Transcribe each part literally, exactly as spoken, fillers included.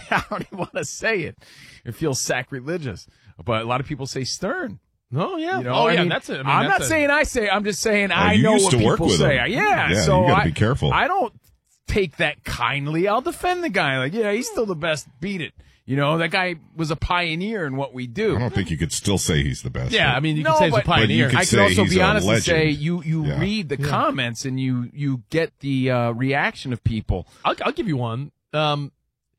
I don't even want to say it. It feels sacrilegious. But a lot of people say Stern. Oh, yeah. You know, oh, I yeah, mean, that's it. I mean, I'm that's not a, saying I say. I'm just saying Oh, I you know used what to work people with say. him. Yeah, Yeah, so you gotta I, be careful. I don't take that kindly. I'll defend the guy. Like, yeah, he's still the best. Beat it. You know, that guy was a pioneer in what we do. I don't think you could still say he's the best. Yeah, but- I mean, you No, can say he's a but- But you pioneer. could I say can also he's be a honest and say legend. you, you Yeah. read the comments and you, you get the uh, reaction of people. I'll, I'll give you one. Um,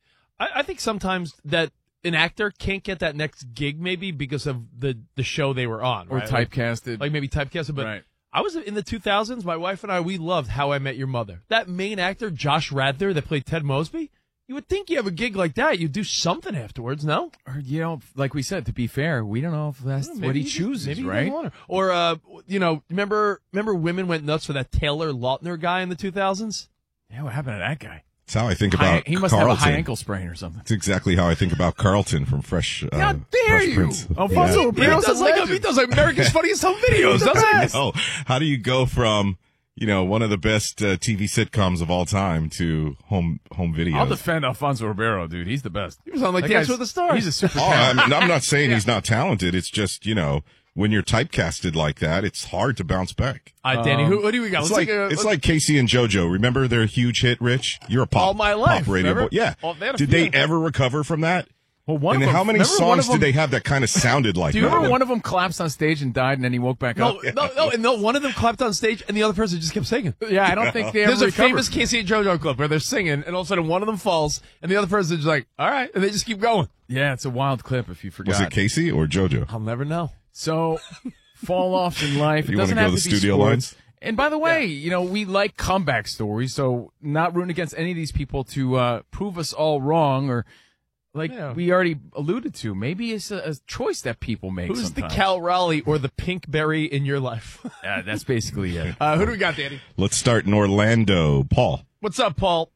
I, I think sometimes that an actor can't get that next gig maybe because of the, the show they were on. Or right? Like- typecasted. Like, maybe typecasted. But Right. I was in the two thousands. My wife and I, we loved How I Met Your Mother. That main actor, Josh Radnor, that played Ted Mosby, you would think you have a gig like that, you'd do something afterwards, no? Or, you know, like we said, to be fair, we don't know if that's Maybe what he just- chooses, maybe he right? doesn't want her. Or, uh, you know, remember remember women went nuts for that Taylor Lautner guy in the two thousands? Yeah, what happened to that guy? That's how I think High, about he must Carlton. have a high ankle sprain or something. That's exactly how I think about Carlton from Fresh. Uh, How dare Fresh you? Prince. Alfonso Yeah. Ribeiro. He does, like, he does like America's Funniest Home Videos, doesn't he? Oh, how do you go from, you know, one of the best uh, T V sitcoms of all time to home home videos? I'll defend Alfonso Ribeiro, dude. He's the best. He was on like That Dance guy's- with the Stars. He's a super Oh, talent. I'm, I'm not saying he's not talented. It's just, you know, when you're typecasted like that, it's hard to bounce back. All right, Danny, who, who do we got? It's Let's like take a- it's let's- like Casey and JoJo. Remember their huge hit, Rich? You're a pop, All My Life, pop radio remember? boy. Yeah. Oh, they had a Did few. they ever recover from that? Well, one and of them, how many remember one songs of them, did they have that kind of sounded like Do you that? remember one of them collapsed on stage and died, and then he woke back No, up? no, no, and no, one of them clapped on stage, and the other person just kept singing. Yeah, I don't think they ever There's a recovered famous from Casey and JoJo clip where they're singing, and all of a sudden one of them falls, and the other person's just like, all right, and they just keep going. it. Yeah, it's a wild clip if you forgot. Was it Casey or JoJo? I'll never know. So, fall offs in life. It You wanna doesn't go have the to be studio sports. lines? And by the way, you know, we like comeback stories, so not rooting against any of these people to uh, prove us all wrong or like Yeah. we already alluded to. Maybe it's a, a choice that people make Who's sometimes. the Cal Raleigh or the pink berry in your life? Uh, that's basically it. uh, who do we got, Danny? Let's start in Orlando. Paul. What's up, Paul?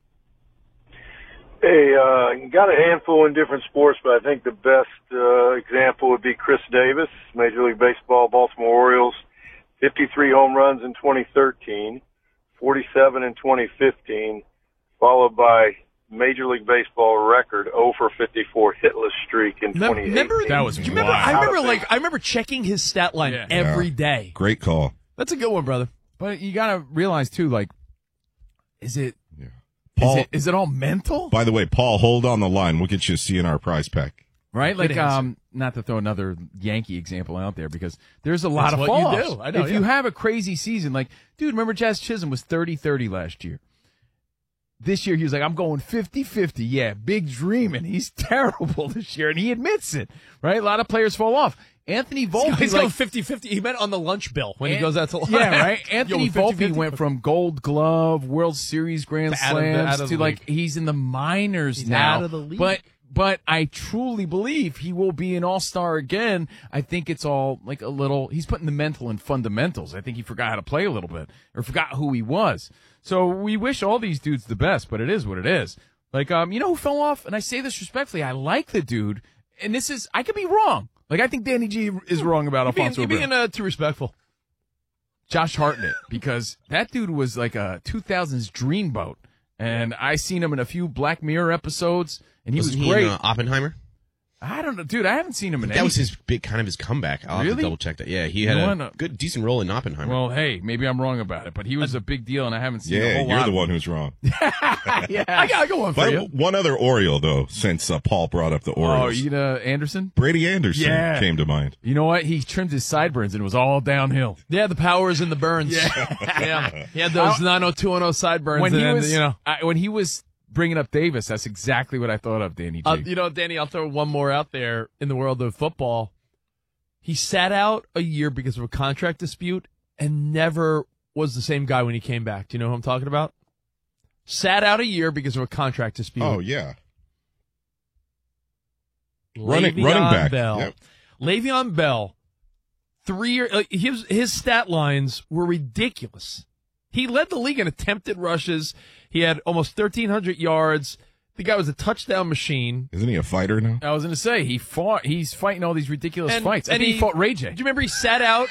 Hey, uh, got a handful in different sports, but I think the best uh, example would be Chris Davis, Major League Baseball, Baltimore Orioles, fifty-three home runs in twenty thirteen, forty-seven in twenty fifteen, followed by Major League Baseball record oh for fifty-four hitless streak in twenty eighteen. Remember That was do you remember, wild. I remember like I remember checking his stat line Yeah. every Yeah. day. Great call. That's a good one, brother. But you got to realize too, like, is it Yeah. is Paul, it is it all mental? by the way, Paul, hold on the line. We'll get you a C N R prize pack. Right? Good Like, answer. um, not to throw another Yankee example out there because there's a lot That's of what you fall-offs. do. I know, If yeah. you have a crazy season, like, dude, remember Jazz Chisholm was thirty thirty last year. This year he was like, I'm going fifty fifty. Yeah, big dreaming. He's terrible this year, and he admits it, right? A lot of players fall off. Anthony Volpe, He's like, going fifty-fifty. He meant on the lunch bill when he An- goes out to lunch. Yeah, right? Yo, Anthony fifty-fifty. Volpe went from Gold Glove, World Series Grand To out of the- Slams out of to the like league. he's in the minors He's now. out of the league. But but I truly believe he will be an all-star again. I think it's all like a little he's putting the mental and fundamentals. I think he forgot how to play a little bit or forgot who he was. So we wish all these dudes the best, but it is what it is. Like um you know who fell off, and I say this respectfully, I like the dude, and this is I could be wrong. Like, I think Danny G is wrong about You're being, Alfonso you're Ribeiro. being uh, too respectful. Josh Hartnett, because that dude was like a two thousands dreamboat. And I seen him in a few Black Mirror episodes, and he Wasn't was he great. in uh, Oppenheimer? I don't know, dude. I haven't seen him in That any. was his big, kind of his comeback. I'll have Really? to double check that. Yeah, he You had know a what? No. good, decent role in Oppenheimer. Well, hey, maybe I'm wrong about it, but he was a big deal, and I haven't seen a Yeah, whole you're lot. the of one who's wrong. yeah, I got, I got one for But you. one other Oriole, though, since uh, Paul brought up the Oh, Orioles. you know Anderson? Brady Anderson Yeah. came to mind. You know what? He trimmed his sideburns, and it was all downhill. Yeah, the powers and the burns. Yeah. yeah. He had those nine oh two one oh sideburns. When and he then, was, you know. I, when he was bringing up Davis, that's exactly what I thought of, Danny G. Uh, you know, Danny, I'll throw one more out there in the world of football. He sat out a year because of a contract dispute and never was the same guy when he came back. Do you know who I'm talking about? Sat out a year because of a contract dispute. Oh, yeah. Running- Le'Veon running back. Bell. Yep. Le'Veon Bell. Three year, like, his his stat lines were ridiculous. He led the league in attempted rushes. He had almost thirteen hundred yards. The guy was a touchdown machine. Isn't he a fighter now? I was going to say, he fought, he's fighting all these ridiculous And- fights. I and think he, he- fought Ray J. Do you remember he sat out?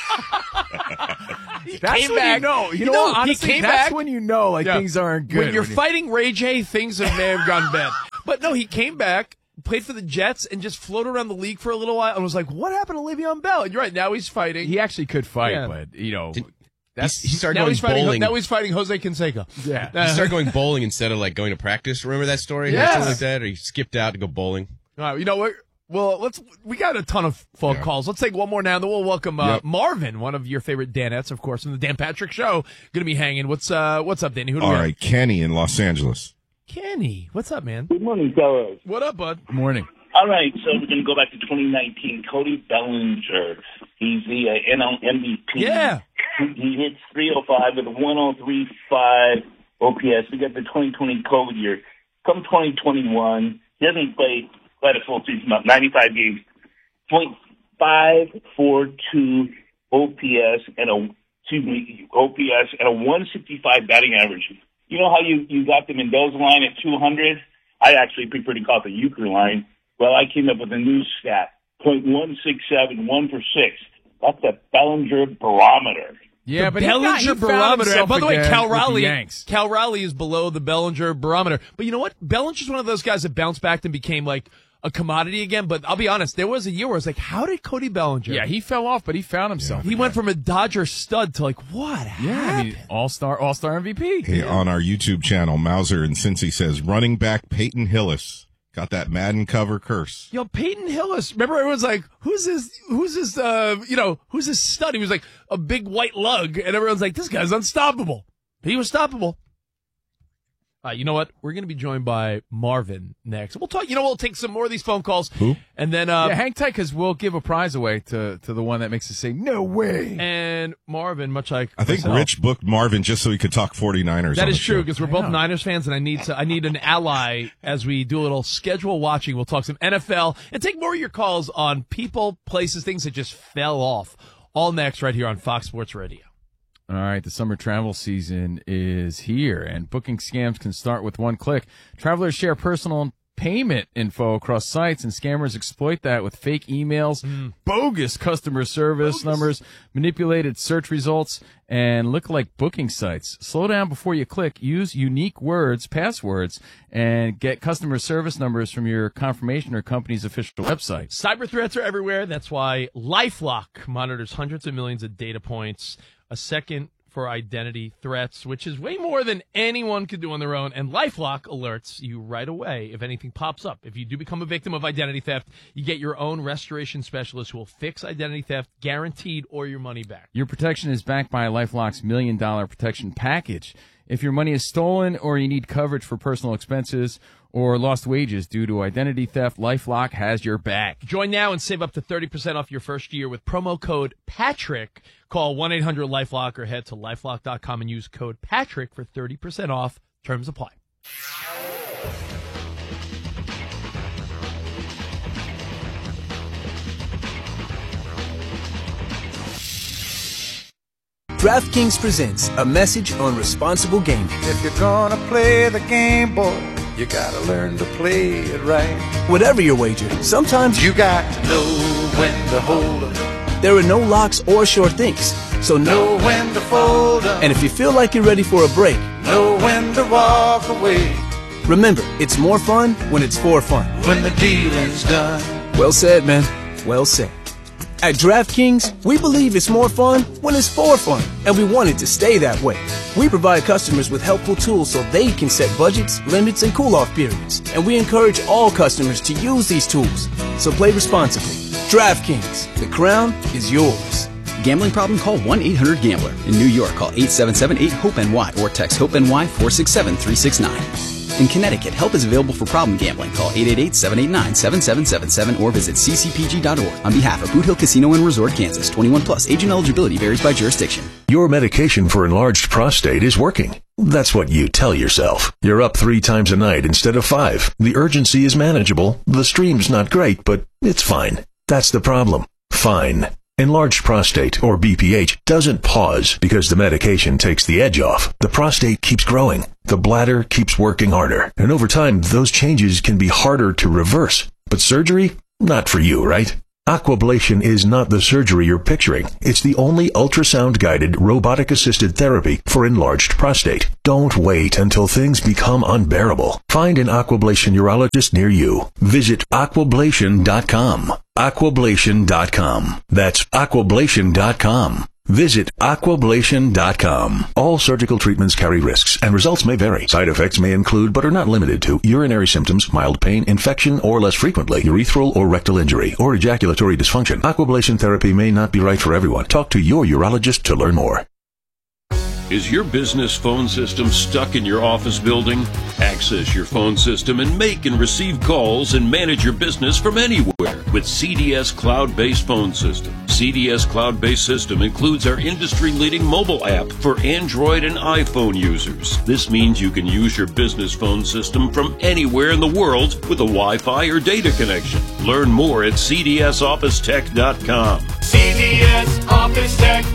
he That's came when back. you know. You, You know, know, he honestly, came that's back. when you know like Yeah. things aren't good. When you're you- fighting Ray J, things have may have gone bad. But no, he came back, played for the Jets, and just floated around the league for a little while and was like, what happened to Le'Veon Bell? And you're right, now he's fighting. He actually could fight, Yeah. but, you know, Did- that's he, he started now going he's fighting. bowling. Now he's fighting Jose Canseco. yeah. he started going bowling instead of like going to practice. Remember that story? Yes. Or something like that? Or he skipped out to go bowling. All right, you know what? Well, let's. We got a ton of phone Yeah. calls. Let's take one more now, then we'll welcome uh, Yep. Marvin, one of your favorite Danettes, of course, from the Dan Patrick Show. Going to be hanging. What's uh, What's up, Danny? Who do All we have? right, Kenny in Los Angeles. Kenny, what's up, man? Good morning, fellas. What up, bud? Morning. All right, so we're going to go back to twenty nineteen. Cody Bellinger. He's the uh, N L M V P. Yeah. He hits three oh five with a one oh three five O P S. We got the twenty twenty COVID year. Come twenty twenty-one, he hasn't played quite a full season, about ninety-five games. point five four two O P S and a excuse me, O P S and a one sixty-five batting average. You know how you, you got the Mendoza line at two hundred? I actually prefer to call it the Euchre line. Well, I came up with a new stat, point one six seven, one for six. That's the Bellinger barometer. Yeah, the but he got- Bellinger he found barometer. himself By the way, again Cal with the Raleigh, Yanks. Cal Raleigh is below the Bellinger barometer. But you know what? Bellinger's one of those guys that bounced back and became like a commodity again. But I'll be honest, there was a year where I was like, how did Cody Bellinger? Yeah, he fell off, but he found himself. he went from a Dodger stud to like, what Yeah, I happened? mean, all-star, all-star M V P. Hey, on our YouTube channel, Mauser in Cincy says, running back Peyton Hillis. Got that Madden cover curse. Yo, Peyton Hillis. Remember, everyone's like, "Who's this? Who's this? Uh, you know, who's this stud?" He was like a big white lug, and everyone's like, "This guy's unstoppable." He was stoppable. Uh, you know what? We're going to be joined by Marvin next. We'll talk. You know, we'll take some more of these phone calls. Who? And then, uh, Yeah, hang tight because we'll give a prize away to, to the one that makes us say, no way. and Marvin, much like I think myself, Rich booked Marvin just so he could talk 49ers. That on is the true show. because we're I both know. Niners fans, and I need to. I need an ally as we do a little schedule watching. We'll talk some N F L and take more of your calls on people, places, things that just fell off. All next, right here on Fox Sports Radio. All right, the summer travel season is here, and booking scams can start with one click. Travelers share personal payment info across sites, and scammers exploit that with fake emails, bogus customer service numbers, manipulated search results, and lookalike booking sites. Slow down before you click. Use unique words, passwords, and get customer service numbers from your confirmation or company's official website. Cyber threats are everywhere. That's why LifeLock monitors hundreds of millions of data points a second for identity threats, which is way more than anyone could do on their own. And LifeLock alerts you right away if anything pops up. If you do become a victim of identity theft, you get your own restoration specialist who will fix identity theft, guaranteed, or your money back. Your protection is backed by LifeLock's million dollar protection package. If your money is stolen or you need coverage for personal expenses or lost wages due to identity theft, LifeLock has your back. Join now and save up to thirty percent off your first year with promo code Patrick. Call one eight hundred LifeLock or head to lifelock dot com and use code Patrick for thirty percent off. Terms apply. DraftKings presents a message on responsible gaming. If you're gonna play the game, boy, you gotta learn to play it right. Whatever your wager, sometimes You got to know when to hold 'em, there are no locks or sure things. So know know. when to fold 'em, And if you feel like you're ready for a break, know when to walk away remember, it's more fun when it's for fun. when the dealing's done. Well said, man. Well said. At DraftKings, we believe it's more fun when it's for fun, and we want it to stay that way. We provide customers with helpful tools so they can set budgets, limits, and cool-off periods, and we encourage all customers to use these tools. So play responsibly. DraftKings, the crown is yours. Gambling problem? Call one eight hundred gambler. In New York, call eight seven seven eight hope N Y or text HOPE-NY four six seven three six nine. In Connecticut, help is available for problem gambling. Call eight eight eight seven eight nine seven seven seven seven or visit c c p g dot org. On behalf of Boot Hill Casino and Resort, Kansas, twenty-one plus, age and eligibility varies by jurisdiction. Your medication for enlarged prostate is working. That's what you tell yourself. You're up three times a night instead of five. The urgency is manageable. The stream's not great, but it's fine. That's the problem. Fine. Enlarged prostate, or B P H, doesn't pause because the medication takes the edge off. The prostate keeps growing. The bladder keeps working harder. And over time, those changes can be harder to reverse. But surgery? Not for you, right? Aquablation is not the surgery you're picturing. It's the only ultrasound-guided, robotic-assisted therapy for enlarged prostate. Don't wait until things become unbearable. Find an Aquablation urologist near you. Visit aquablation dot com. aquablation dot com. That's aquablation dot com. Visit aquablation dot com. All surgical treatments carry risks, and results may vary. Side effects may include, but are not limited to, urinary symptoms, mild pain, infection, or less frequently, urethral or rectal injury, or ejaculatory dysfunction. Aquablation therapy may not be right for everyone. Talk to your urologist to learn more. Is your business phone system stuck in your office building? Access your phone system and make and receive calls and manage your business from anywhere with C D S Cloud-Based Phone System. C D S Cloud-Based System includes our industry-leading mobile app for Android and iPhone users. This means you can use your business phone system from anywhere in the world with a Wi-Fi or data connection. Learn more at c d s office tech dot com. C D S Office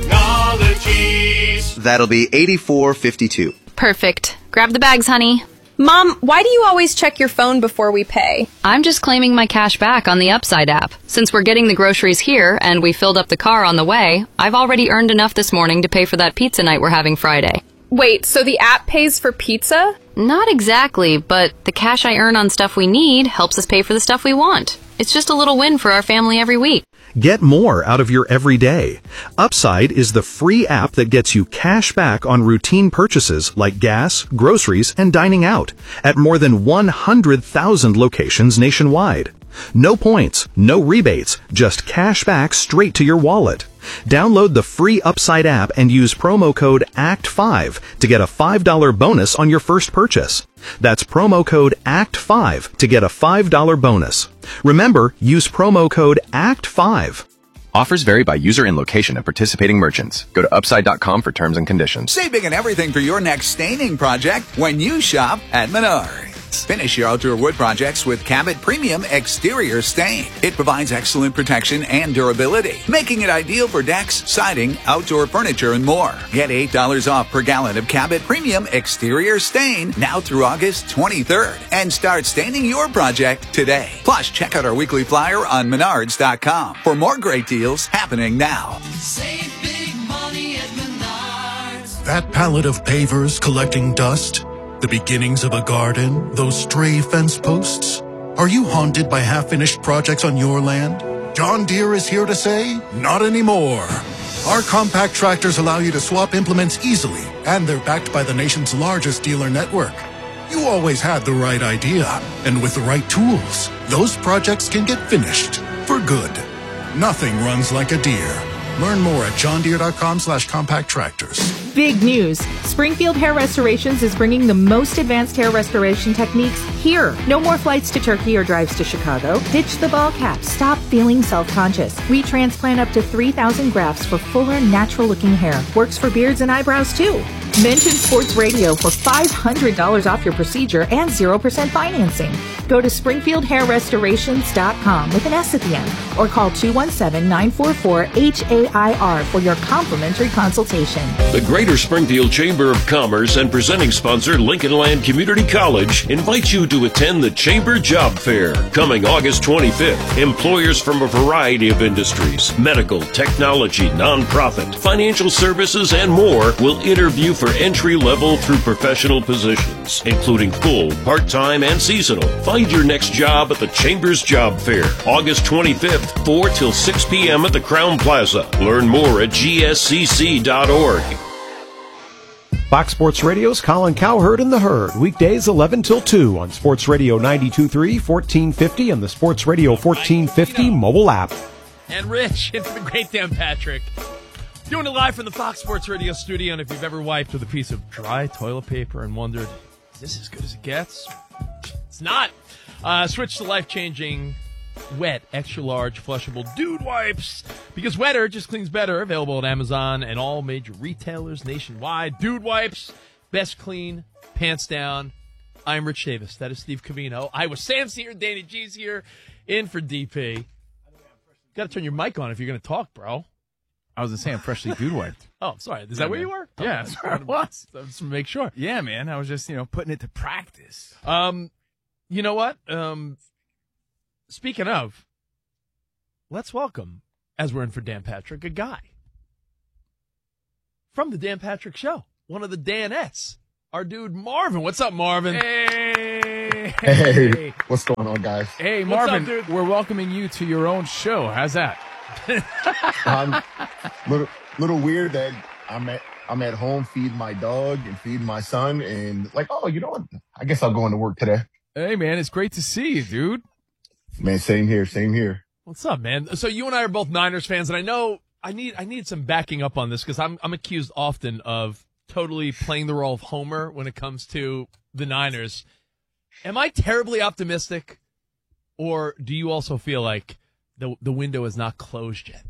Technologies. That'll be eighty-four fifty-two. Perfect. Grab the bags, honey. Mom, why do you always check your phone before we pay? I'm just claiming my cash back on the Upside app. Since we're getting the groceries here and we filled up the car on the way, I've already earned enough this morning to pay for that pizza night we're having Friday. Wait, so the app pays for pizza? Not exactly, but the cash I earn on stuff we need helps us pay for the stuff we want. It's just a little win for our family every week. Get more out of your everyday. Upside is the free app that gets you cash back on routine purchases like gas, groceries, and dining out at more than one hundred thousand locations nationwide. No points, no rebates, just cash back straight to your wallet. Download the free Upside app and use promo code A C T five to get a five dollars bonus on your first purchase. That's promo code A C T five to get a five dollars bonus. Remember, use promo code A C T five. Offers vary by user and location of participating merchants. Go to upside dot com for terms and conditions. Save big on everything for your next staining project when you shop at Menards. Finish your outdoor wood projects with Cabot Premium Exterior Stain. It provides excellent protection and durability, making it ideal for decks, siding, outdoor furniture, and more. Get eight dollars off per gallon of Cabot Premium Exterior Stain now through August twenty-third. And start staining your project today. Plus, check out our weekly flyer on menards dot com for more great deals happening now. Save big money at Menards. That pallet of pavers collecting dust? The beginnings of a garden? Those stray fence posts? Are you haunted by half-finished projects on your land? John Deere is here to say, not anymore. Our compact tractors allow you to swap implements easily, and they're backed by the nation's largest dealer network. You always had the right idea, and with the right tools, those projects can get finished for good. Nothing runs like a Deere. Learn more at john deere dot com slash compact tractors. Big news. Springfield Hair Restorations is bringing the most advanced hair restoration techniques here. No more flights to Turkey or drives to Chicago. Ditch the ball cap. Stop feeling self-conscious. We transplant up to three thousand grafts for fuller, natural-looking hair. Works for beards and eyebrows, too. Mention Sports Radio for five hundred dollars off your procedure and zero percent financing. Go to springfield hair restorations dot com with an S at the end or call two one seven, nine four four, H A I R for your complimentary consultation. The Greater Springfield Chamber of Commerce and presenting sponsor Lincoln Land Community College invites you to attend the Chamber Job Fair coming August twenty-fifth. Employers from a variety of industries, medical, technology, nonprofit, financial services, and more will interview for entry-level through professional positions, including full, part-time, and seasonal. Find your next job at the Chambers Job Fair, August twenty-fifth, four till six p.m. at the Crown Plaza. Learn more at g s c c dot org. Fox Sports Radio's Colin Cowherd and the Herd, weekdays eleven till two on Sports Radio ninety-two point three, fourteen fifty, and the Sports Radio fourteen fifty mobile app. And Rich, it's the great Dan Patrick. Doing it live from the Fox Sports Radio studio, and if you've ever wiped with a piece of dry toilet paper and wondered, is this as good as it gets? It's not. Uh, switch to life-changing, wet, extra-large, flushable Dude Wipes, because wetter just cleans better. Available at Amazon and all major retailers nationwide. Dude Wipes, best clean, pants down. I'm Rich Davis. That is Steve Covino. Iowa Sam's here. Danny G's here. In for D P. Got to turn your mic on if you're going to talk, bro. I was going to say I'm freshly dude wiped. Oh, I'm sorry. Is Yeah, that where man. you were? Yeah, Oh, that's where I was. Just to make sure. Yeah, man. I was just, you know, putting it to practice. Um, you know what? Um, speaking of, let's welcome, as we're in for Dan Patrick, a guy from the Dan Patrick Show, one of the Danettes, our dude Marvin. What's up, Marvin? Hey, hey, what's going on, guys? Hey, What's Marvin, up, dude? we're welcoming you to your own show. How's that? um, little little weird that I'm at I'm at home feeding my dog and feeding my son, and like, oh, you know what? I guess I'll go into work today. Hey, man, it's great to see you, dude. Man, same here, same here. What's up, man? So you and I are both Niners fans, and I know I need I need some backing up on this because I'm I'm accused often of totally playing the role of Homer when it comes to the Niners. Am I terribly optimistic, or do you also feel like the the window is not closed yet?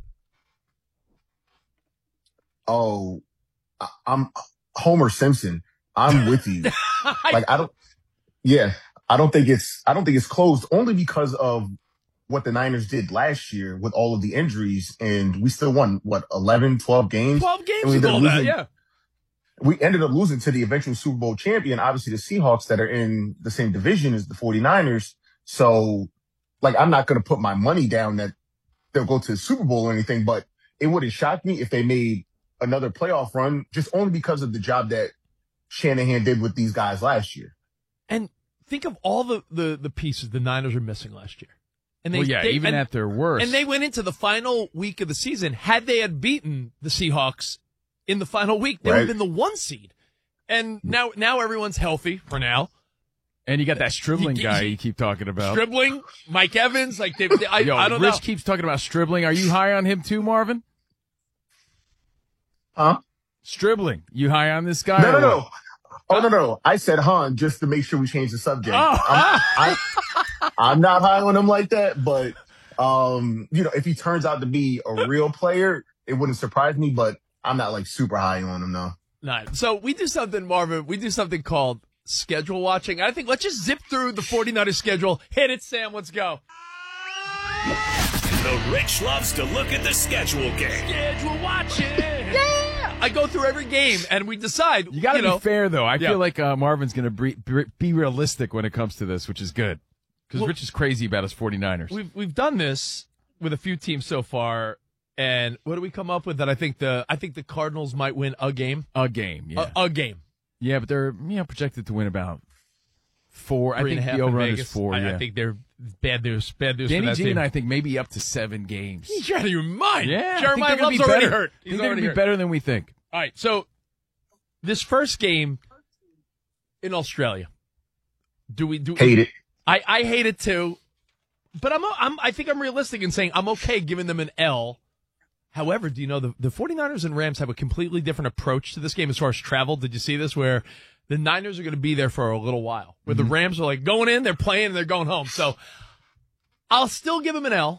Oh, I- I'm Homer Simpson. I'm with you. Like, I don't, yeah, I don't think it's, I don't think it's closed only because of what the Niners did last year with all of the injuries, and we still won, what, eleven, twelve games? twelve games And we with ended all up that, losing- yeah. We ended up losing to the eventual Super Bowl champion, obviously the Seahawks that are in the same division as the 49ers. So, like, I'm not going to put my money down that they'll go to the Super Bowl or anything, but it wouldn't shock me if they made another playoff run just only because of the job that Shanahan did with these guys last year. And think of all the, the, the pieces the Niners are missing last year. And they, Well, yeah, they- even and- at their worst. And they went into the final week of the season. Had they had beaten the Seahawks in the final week, they would have Right. been the one seed. And now, now everyone's healthy for now. And you got that Stribling guy you keep talking about. Stribling, Mike Evans, like they, they- I, Yo, I don't Rich know. keeps talking about Stribling. Are you high on him too, Marvin? Huh? Stribling. You high on this guy? No, no, or no. what? Oh, no, no. I said Han just to make sure we change the subject. Oh. I'm, I, I'm not high on him like that, but, um, you know, if he turns out to be a real player, it wouldn't surprise me, but I'm not like super high on him, though. Nah, so we do something, Marvin. We do something called schedule watching. I think let's just zip through the 49ers schedule. Hit it, Sam. Let's go. The Rich loves to look at the schedule game. Schedule watching. Yeah. I go through every game and we decide. You got to you know, be fair, though. I Yeah. feel like uh, Marvin's going to be, be realistic when it comes to this, which is good. Because Well- Rich is crazy about his 49ers. We've we've done this with a few teams so far, and what do we come up with that I think the I think the Cardinals might win a game, a game, yeah, a, a game. Yeah, but they're you know projected to win about four. Three I and a think half the in over Vegas. is four. I, yeah. I think they're bad news. Bad news Danny for that G team. and I think maybe up to seven games. You're out of your mind. Yeah, Jeremiah I think they're Love's gonna be already better. hurt. I He's think they're already gonna be hurt. better than we think. All right, so this first game in Australia, do we do Hate it. I, I hate it too, but I'm I'm I think I'm realistic in saying I'm okay giving them an L. However, do you know the the 49ers and Rams have a completely different approach to this game as far as travel? Did you see this where the Niners are going to be there for a little while, where Mm-hmm. the Rams are like going in, they're playing, and they're going home. So I'll still give them an L,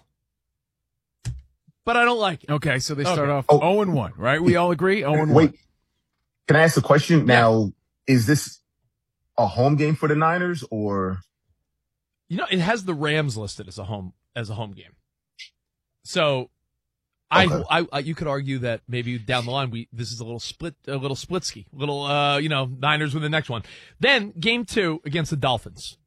but I don't like it. Okay, so they Okay. start off Oh. zero and one, right? We all agree zero and Wait, one. can I ask a question? Now, is this a home game for the Niners or? You know, it has the Rams listed as a home as a home game. So, I, Okay. I, I, you could argue that maybe down the line we this is a little split, a little splitsky, little uh, you know, Niners with the next one. Then game two against the Dolphins.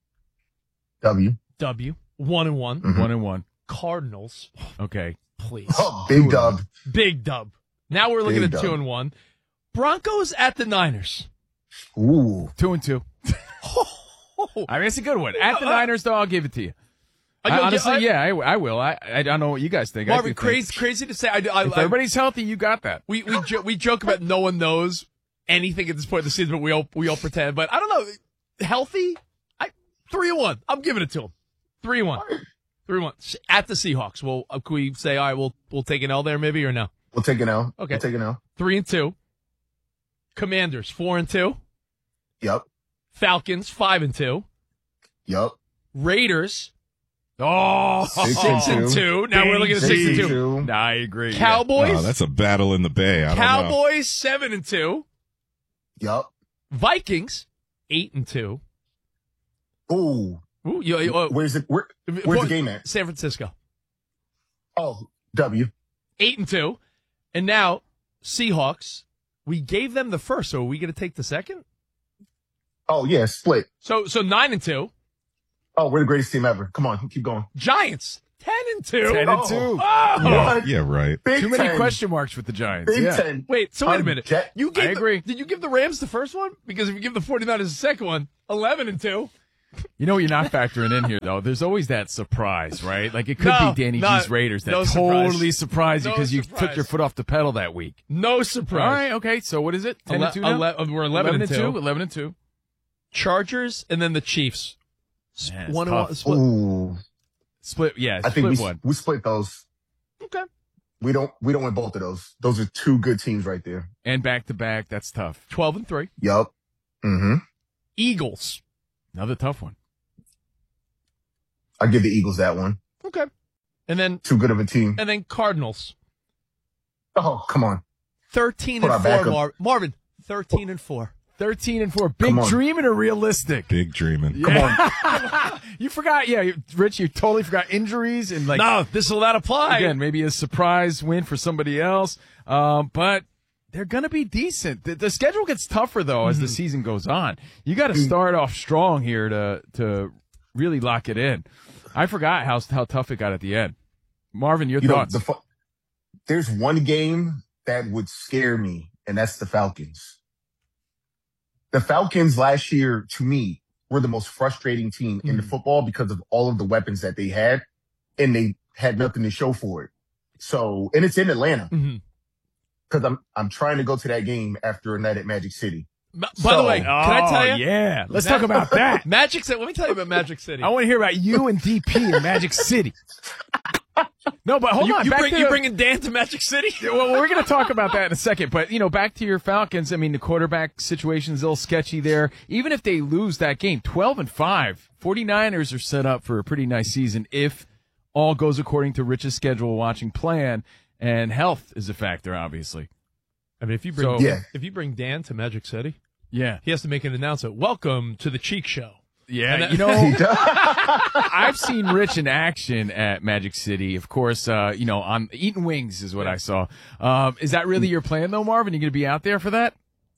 W. W one and one, Mhm. One and one. Cardinals. Okay. Please, Oh, big dub. big dub. Now we're looking Big at two dub. and one. Broncos at the Niners. Ooh. Two and two. I mean, it's a good one. At the Niners, though, I'll give it to you. I- I- I- honestly, I- yeah, I, I will. I I don't know what you guys think. I Marvin, do think- crazy, crazy to say. I, I, If I- everybody's healthy, you got that. We we jo- we joke about no one knows anything at this point in the season, but we all we all pretend. But I don't know, healthy. I three and one. I'm giving it to him. Three and one. Three and one at the Seahawks. Well, uh, can we say all right? We'll we'll take an L there, maybe or no? We'll take an L. Okay. We'll take an L. Three and two. Commanders four and two. Yep. Falcons five and two. Yep. Raiders. Oh, Six six and and two. two. Now we're looking at Six six and and two. two. Nah, I agree. yeah. Cowboys. Oh, that's a battle in the Bay. I don't know. Cowboys seven and two. Yep. Vikings eight and two. Ooh. Ooh, you, you, uh, Where's it? Where, where's the game at? San Francisco. Oh, W. Eight and two. And now, Seahawks, we gave them the first, so are we going to take the second? Oh, yeah, split. So so nine and two. Oh, we're the greatest team ever. Come on, keep going. Giants, ten and and two. Ten and two. Oh. Yeah, yeah, right. Big Too many ten. question marks with the Giants. Big yeah. ten. Wait, so wait a minute. Jet- You gave I the- agree. did you give the Rams the first one? Because if you give the 49ers the second one, eleven and two. You know what you're not factoring in here, though? There's always that surprise, right? Like, it could No, be Danny no, G's Raiders that no surprise. totally surprised you No because you surprise. took your foot off the pedal that week. No surprise. All right, okay. So what is it? ten Ele- and two now? ele- we're eleven and two. eleven and two. Chargers and then the Chiefs. S- Man, it's one and tough. one. Split. Ooh. Split, yeah, I think split we, one. we split those. Okay. We don't we don't win both of those. Those are two good teams right there. And back to back, that's tough. twelve and three. Yup. Mm-hmm. Eagles. Another tough one. I give the Eagles that one. Okay. And then Too good of a team. and then Cardinals. Oh, come on. thirteen Put and our four, backup- Mar- Marvin. thirteen and four. thirteen and four. Big Come on. dreaming or realistic? Big dreaming. Come on. You forgot, yeah, you- Rich, you totally forgot injuries and like. No, this will not apply. Again, maybe a surprise win for somebody else. Um, but they're going to be decent. The, the schedule gets tougher, though, as the Mm-hmm. season goes on. You got to start off strong here to to really lock it in. I forgot how how tough it got at the end. Marvin, your You know, thoughts? the, fu- there's one game that would scare me, and that's the Falcons. The Falcons last year, to me, were the most frustrating team in the football because of all of the weapons that they had, and they had nothing to show for it. So, and it's in Atlanta Mm-hmm. because I'm I'm trying to go to that game after a night at Magic City. By So- the way, can I tell Oh, you? yeah. Let's talk about that. Magic City. Let me tell you about Magic City. I want to hear about you and D P in Magic City. No, but hold you, on. You, back bring, to you the- bringing Dan to Magic City? Well, we're going to talk about that in a second. But, you know, back to your Falcons. I mean, the quarterback situation's a little sketchy there. Even if they lose that game, twelve and five, 49ers are set up for a pretty nice season if all goes according to Rich's schedule watching plan, and health is a factor, obviously. I mean, if you bring So- Yeah. if you bring Dan to Magic City, Yeah. he has to make an announcement. Welcome to the Cheek Show. Yeah, And that- you know, I've seen Rich in action at Magic City. Of course, uh, you know, on eating wings is what I saw. Um, is that really your plan, though, Marvin? You going to be out there for that?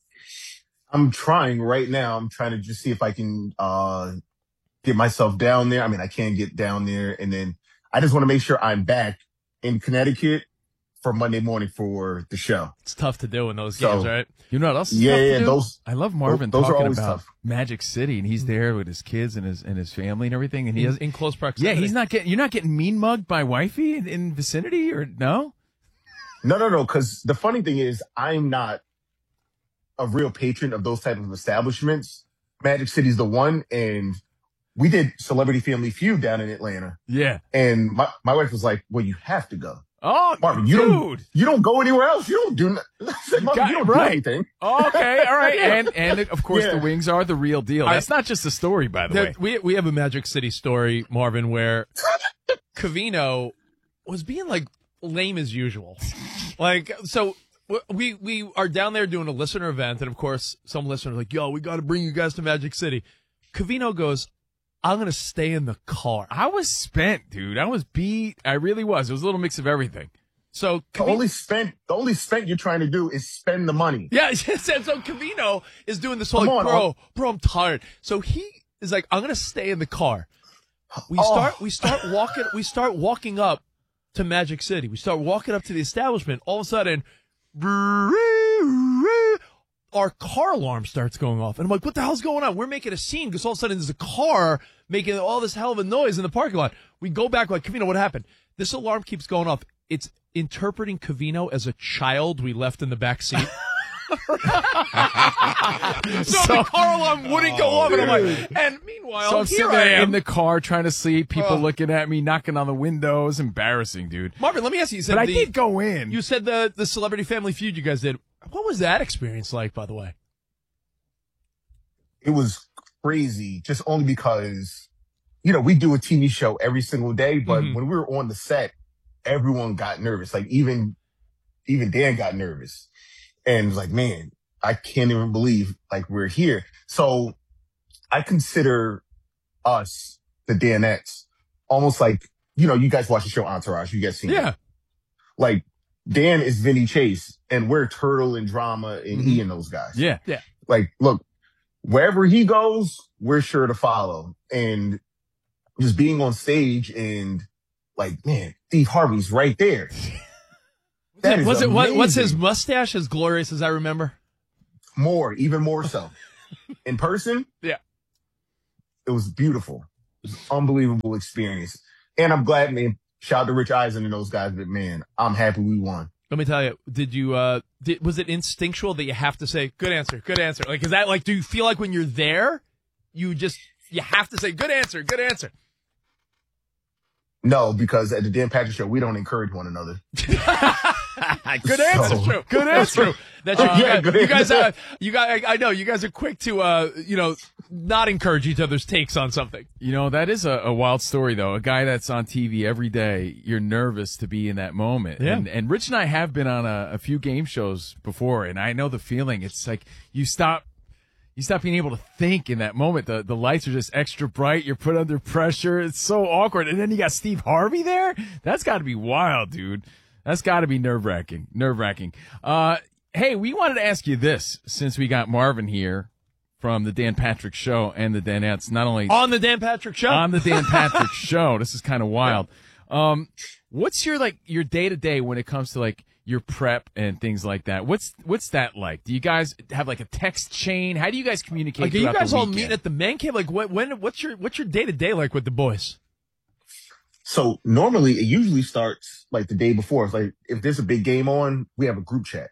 I'm trying right now. I'm trying to just see if I can uh get myself down there. I mean, I can't get down there, and then I just want to make sure I'm back in Connecticut for Monday morning for the show. It's tough to do in those So- games, right? You know what else? Is Yeah, tough to yeah, do? those- I love Marvin those are talking always about tough. Magic City, and he's there with his kids and his and his family and everything, and he In, has. in close Yeah, proximity. he's not getting. You're not getting mean mugged by wifey in, in vicinity, or no? No, no, no. Because the funny thing is, I'm not a real patron of those type of establishments. Magic City's the one, and we did Celebrity Family Feud down in Atlanta, Yeah. and my my wife was like, "Well, you have to go." Oh, Marvin, you dude. don't you don't go anywhere else. You don't do nothing. You, got you it don't right. do anything. Okay, all right, Yeah. and and of course Yeah. the wings are the real deal. I- That's not just a story, by the There- way. we we have a Magic City story, Marvin, where Covino was being like lame as usual. Like, so w- we we are down there doing a listener event, and of course, some listeners are like, "Yo, we got to bring you guys to Magic City." Covino goes, "I'm gonna stay in the car." I was spent, dude. I was beat. I really was. It was a little mix of everything. So The only spent the only spent you're trying to do is spend the money. Yeah, yes, and so Covino is doing this whole Come like, on, bro, I'll- bro, I'm tired. So he is like, I'm gonna stay in the car. We Oh. start we start walking we start walking up to Magic City. We start walking up to the establishment. All of a sudden, our car alarm starts going off. And I'm like, what the hell's going on? We're making a scene because all of a sudden there's a car making all this hell of a noise in the parking lot. We go back like, Covino, what happened? This alarm keeps going off. It's interpreting Covino as a child we left in the back seat. so, the car alarm wouldn't go off, and I'm like, and meanwhile, So I'm here sitting I there am. in the car trying to sleep, people Oh. looking at me, knocking on the windows. Embarrassing, dude. Marvin, let me ask you. You said But I the, did go in. You said the the Celebrity Family Feud you guys did. What was that experience like, by the way? It was crazy, just only because, you know, we do a T V show every single day, but Mhm. when we were on the set, everyone got nervous. Like even, even Dan got nervous and was like, man, I can't even believe like we're here. So I consider us, the Danettes, almost like, you know, you guys watch the show Entourage, you guys seen it. Yeah. Like Dan is Vinny Chase and we're Turtle and Drama and E and those guys. Yeah. Yeah. Like, look, wherever he goes, we're sure to follow. And just being on stage and like, man, Steve Harvey's right there. That is was it what, what's his amazing. mustache as glorious as I remember? More, even more so. In person, Yeah. it was beautiful. It was an unbelievable experience. And I'm glad, man, shout out to Rich Eisen and those guys, but man, I'm happy we won. Let me tell you, did you, uh, did, was it instinctual that you have to say, good answer, good answer? Like, is that like, do you feel like when you're there, you just, you have to say, good answer, good answer? No, because at the Dan Patrick Show, we don't encourage one another. Good answer, So- true. Good answer. That's true. Uh, You yeah, guys, good you guys, answer. uh, you guys, I know you guys are quick to, uh, you know, not encourage each other's takes on something. You know, that is a, a wild story, though. A guy that's on T V every day, you're nervous to be in that moment. Yeah. And, and Rich and I have been on a, a few game shows before, and I know the feeling. It's like you stop, you stop being able to think in that moment. The the lights are just extra bright. You're put under pressure. It's so awkward. And then you got Steve Harvey there. That's got to be wild, dude. That's got to be nerve wracking. Nerve wracking. Uh, hey, we wanted to ask you this since we got Marvin here from the Dan Patrick Show and the Danettes. Not only On the Dan Patrick Show. on the Dan Patrick Show. This is kind of wild. Um, what's your like your day to day when it comes to like your prep and things like that? What's what's that like? Do you guys have like a text chain? How do you guys communicate? Like, are you throughout guys the all weekend? meeting at the man cave? Like, what, when, what's your, what's your day to day like with the boys? So normally it usually starts like the day before. It's like if there's a big game on, we have a group chat.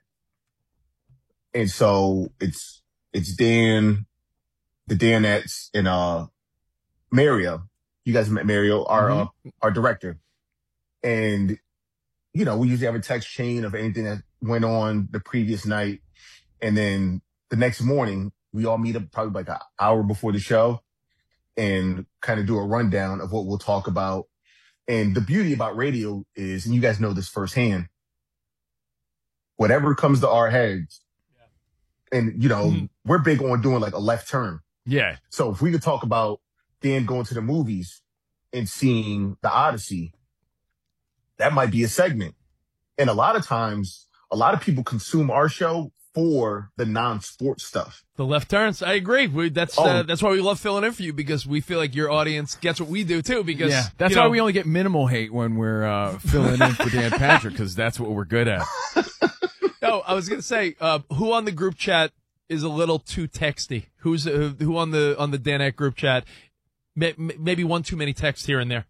And so it's it's Dan, the Danettes, and uh Mario. You guys met Mario, our uh, our director. And you know, we usually have a text chain of anything that went on the previous night. And then the next morning, we all meet up probably like an hour before the show and kind of do a rundown of what we'll talk about. And the beauty about radio is, and you guys know this firsthand, whatever comes to our heads, and, you know, Mm-hmm. we're big on doing like a left turn. Yeah. So if we could talk about Dan going to the movies and seeing the Odyssey, that might be a segment. And a lot of times, a lot of people consume our show for the non-sports stuff. The left turns. I agree. We, that's Oh. uh, that's why we love filling in for you, because we feel like your audience gets what we do too. Because Yeah, that's you why know, we only get minimal hate when we're uh, filling in for Dan Patrick, because that's what we're good at. No, I was gonna say, uh, who on the group chat is a little too texty? Who's uh, who on the on the Danette group chat? May, maybe one too many texts here and there.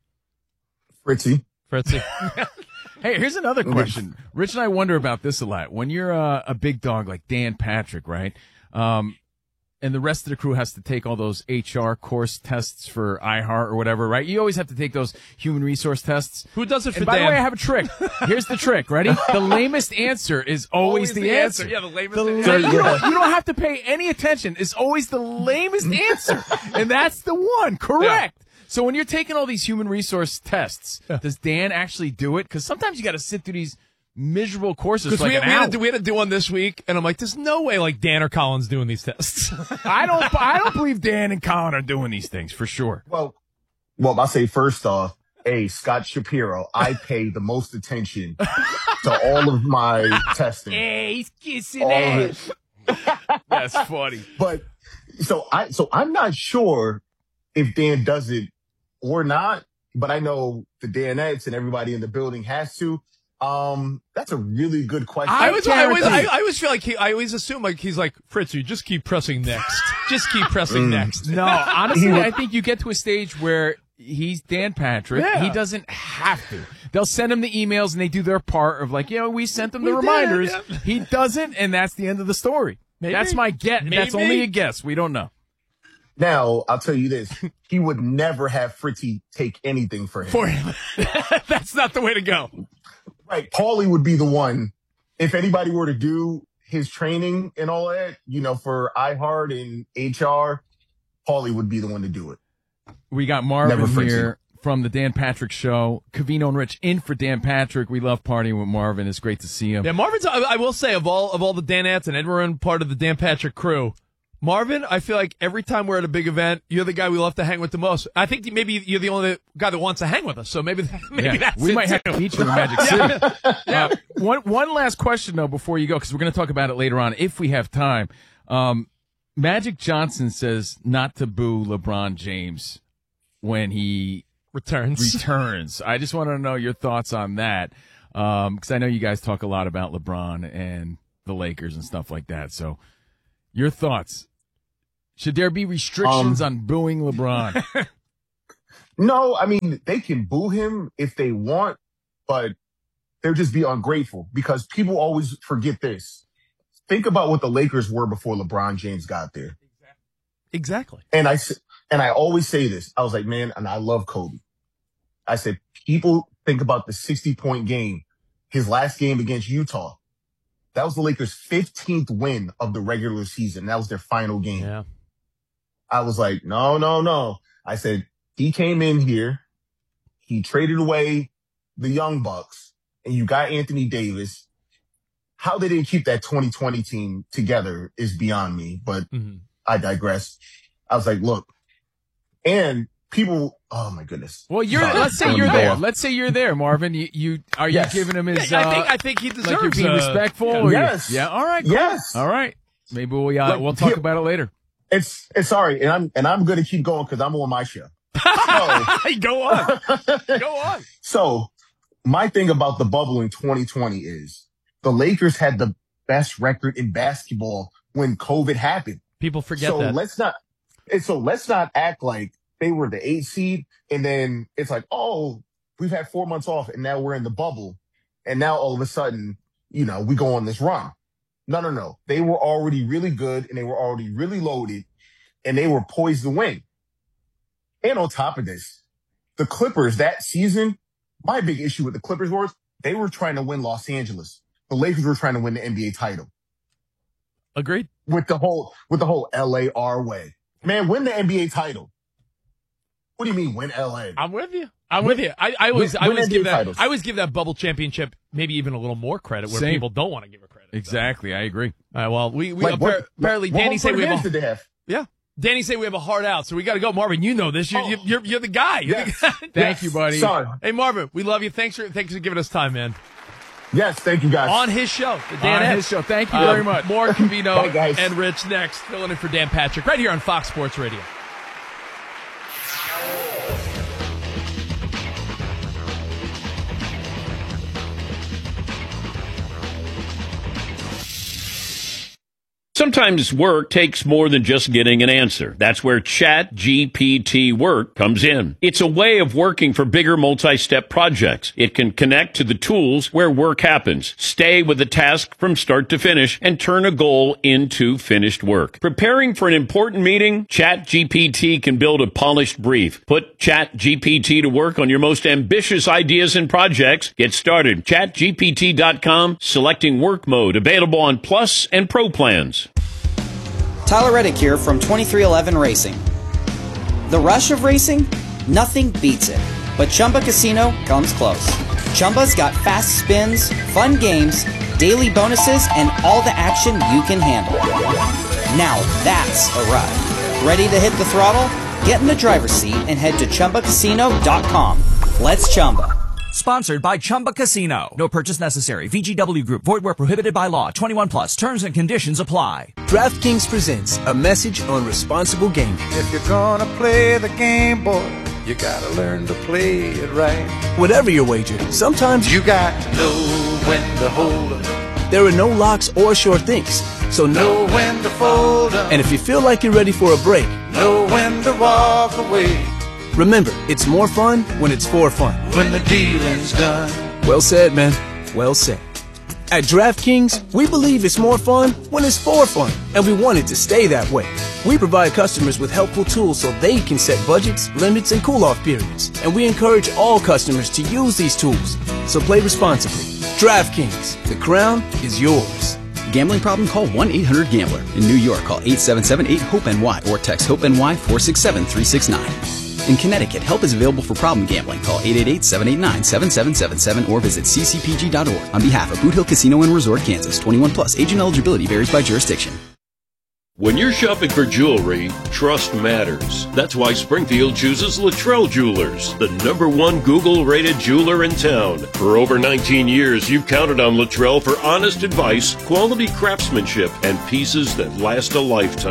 Fritzy. Fritzy. Hey, here's another question. Rich and I wonder about this a lot. When you're uh, a big dog like Dan Patrick, right? Um, and the rest of the crew has to take all those H R course tests for iHeart or whatever, right? You always have to take those human resource tests. Who does it for And by Dan? the way, I have a trick. Here's the trick. Ready? The lamest answer is always, Always the, the answer. answer. Yeah, the lamest The answer. la- you, don't, you don't have to pay any attention. It's always the lamest answer. And that's the one. Correct. So when you're taking all these human resource tests, does Dan actually do it? Because sometimes you got to sit through these miserable courses Because for like we, an we, hour. had to, we had to do one this week, and I'm like, there's no way like Dan or Colin's doing these tests. I don't. I don't believe Dan and Colin are doing these things for sure. Well, well, I'll say first off, hey, Scott Shapiro, I pay the most attention to all of my testing. Hey, he's kissing All of ass. it. That's funny. But so I so I'm not sure if Dan does it or not, but I know the Danettes and everybody in the building has to. Um, that's a really good question. I always, I always, I, guarantee- I alwa's feel like he, I always assume like he's like, Fritzy, just keep pressing next. Just keep pressing Mm. next. No, honestly, I think you get to a stage where he's Dan Patrick. Yeah. He doesn't have to. They'll send him the emails and they do their part of like, you know, we sent them the We did, reminders. yeah. He doesn't, and that's the end of the story. Maybe. That's my guess. That's Maybe. only a guess. We don't know. Now, I'll tell you this. He would never have Fritzy take anything for him. For him. That's not the way to go. Right. Paulie would be the one. If anybody were to do his training and all that, you know, for iHeart and H R, Paulie would be the one to do it. We got Marvin Never Fritzy. here from the Dan Patrick Show. Cavino and Rich in for Dan Patrick. We love partying with Marvin. It's great to see him. Yeah, Marvin's, I, I will say, of all of all the Danettes and everyone part of the Dan Patrick crew, Marvin, I feel like every time we're at a big event, you're the guy we love to hang with the most. I think maybe you're the only guy that wants to hang with us, so maybe maybe Yeah, that's we it might too. have to meet you in Magic City. Uh, one one last question though before you go, because we're going to talk about it later on if we have time. Um, Magic Johnson says not to boo LeBron James when he returns. Returns. I just want to know your thoughts on that, because um, I know you guys talk a lot about LeBron and the Lakers and stuff like that. So, your thoughts? Should there be restrictions um, on booing LeBron? No, I mean, they can boo him if they want, but they'll just be ungrateful because people always forget this. Think about what the Lakers were before LeBron James got there. Exactly. And I, and I always say this. I was like, man, and I love Kobe. I said, people think about the sixty-point game, his last game against Utah. That was the Lakers' fifteenth win of the regular season. That was their final game. Yeah. I was like, no, no, no. I said, he came in here, he traded away the Young Bucks, and you got Anthony Davis. How they didn't keep that twenty twenty team together is beyond me, but mm-hmm. I digress. I was like, look, and people, oh my goodness. Well, you're, uh, let's say you're there. Let's say you're there, Marvin. You, you are yes. you giving him his, yeah, uh, I think, I think he deserves like you're being uh, respectful? Yeah. Or yes. Yeah. All right. Cool. Yes. All right. Maybe we, uh, like, we'll talk here, about it later. It's, it's sorry. And I'm, and I'm going to keep going because I'm on my show. So, go on. Go on. So my thing about the bubble in twenty twenty is the Lakers had the best record in basketball when COVID happened. People forget so that. let's not, and so let's not act like they were the eight seed and then it's like, oh, we've had four months off and now we're in the bubble. And now all of a sudden, you know, we go on this run. No, no, no. They were already really good and they were already really loaded and they were poised to win. And on top of this, the Clippers that season, my big issue with the Clippers was they were trying to win Los Angeles. The Lakers were trying to win the N B A title. Agreed. With the whole, with the whole L A our way. Man, win the N B A title. What do you mean win L A? I'm with you. I'm with you. I, I always, win, I always give that, titles. I always give that bubble championship maybe even a little more credit where Same. people don't want to give it credit. Exactly. So. I agree. All right. Well, we, we like, appar- what, apparently what, Danny what said we have, a, a, did they have? Yeah. Danny said we have a hard out, so we got to go. Marvin, you know this. You're, oh. you're, you're the guy. You're Yes. the guy. Thank yes. you, buddy. Sorry. Hey, Marvin, we love you. Thanks for, thanks for giving us time, man. Yes, thank you, guys. On his show, the Dan On Ed. his show. Thank you Uh, very much. More Covino Bye, guys. and Rich next. Filling in for Dan Patrick right here on Fox Sports Radio. Sometimes work takes more than just getting an answer. That's where Chat G P T Work comes in. It's a way of working for bigger multi-step projects. It can connect to the tools where work happens, stay with the task from start to finish, and turn a goal into finished work. Preparing for an important meeting? Chat G P T can build a polished brief. Put Chat G P T to work on your most ambitious ideas and projects. Get started. chat G P T dot com, selecting work mode, available on Plus and Pro plans. Tyler Reddick here from twenty-three eleven Racing. The rush of racing? Nothing beats it. But Chumba Casino comes close. Chumba's got fast spins, fun games, daily bonuses, and all the action you can handle. Now that's a ride. Ready to hit the throttle? Get in the driver's seat and head to Chumba Casino dot com. Let's Chumba. Sponsored by Chumba Casino. No purchase necessary. V G W Group. Void where prohibited by law. twenty-one plus. Terms and conditions apply. DraftKings presents a message on responsible gaming. If you're gonna play the game, boy, you gotta learn to play it right. Whatever your wager, sometimes you got to know when to hold 'em. There are no locks or sure things, so know, know when to fold 'em. And if you feel like you're ready for a break, know when to walk away. Remember, it's more fun when it's for fun. When the dealing's done. Well said, man. Well said. At DraftKings, we believe it's more fun when it's for fun, and we want it to stay that way. We provide customers with helpful tools so they can set budgets, limits, and cool-off periods, and we encourage all customers to use these tools. So play responsibly. DraftKings, the crown is yours. Gambling problem? Call one eight hundred gambler. In New York, call eight seven seven eight hope N Y or text HOPE-NY four six seven three six nine. In Connecticut, help is available for problem gambling. Call eight eight eight, seven eight nine, seven seven seven seven or visit c c p g dot org. On behalf of Boot Hill Casino and Resort, Kansas, twenty-one plus. Agent eligibility varies by jurisdiction. When you're shopping for jewelry, trust matters. That's why Springfield chooses Luttrell Jewelers, the number one Google-rated jeweler in town. For over nineteen years, you've counted on Luttrell for honest advice, quality craftsmanship, and pieces that last a lifetime.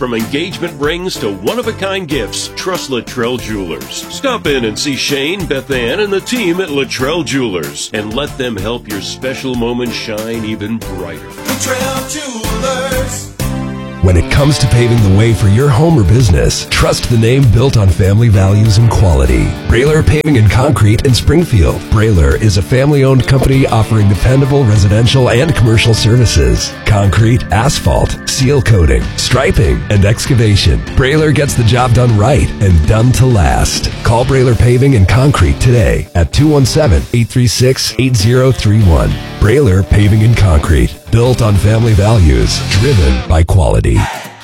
From engagement rings to one-of-a-kind gifts, trust Luttrell Jewelers. Stop in and see Shane, Beth Ann, and the team at Luttrell Jewelers, and let them help your special moment shine even brighter. Luttrell Jewelers. When it comes to paving the way for your home or business, trust the name built on family values and quality. Brailer Paving and Concrete in Springfield. Brailer is a family-owned company offering dependable residential and commercial services. Concrete, asphalt, seal coating, striping, and excavation. Brailer gets the job done right and done to last. Call Brailer Paving and Concrete today at two one seven, eight three six, eight zero three one. Brailer Paving and Concrete. Built on family values, driven by quality.